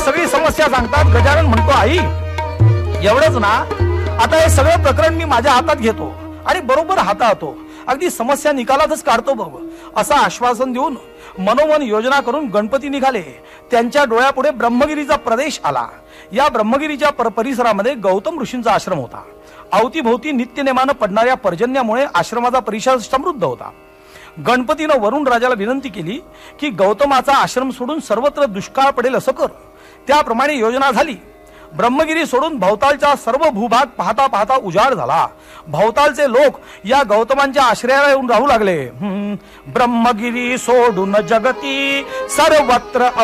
सगळी समस्या सांगतात. गजानन म्हणतो, आई एवढंच ना, आता हे सगळं प्रकरण मी माझ्या हातात घेतो आणि बरोबर हाताळतो, अगदी समस्या निकालातच काढतो बघ, असं आश्वासन देऊन मनोमन योजना करून गणपती निघाले. त्यांच्या डोळ्यापुढे ब्रह्मगिरीचा प्रदेश आला. या ब्रह्मगिरीच्या परिसरामध्ये गौतम ऋषींचा आश्रम होता. अवतीभोवती नित्यनेमानं पडणाऱ्या पर्जन्यामुळे आश्रमाचा परिसर समृद्ध होता. गणपतीनं वरुण राजाला विनंती केली की गौतमाचा आश्रम सोडून सर्वत्र दुष्काळ पडेल असं कर. त्याप्रमाणे योजना झाली. ब्रह्मगिरी सोडून भवतालचा सर्व भूभाग पाहता पाहता उजाड झाला. भवतालचे लोक या गौतमांच्या आश्रयाला येऊन राहू लागले. ब्रह्मगिरी सोडून जगती सर्वत्र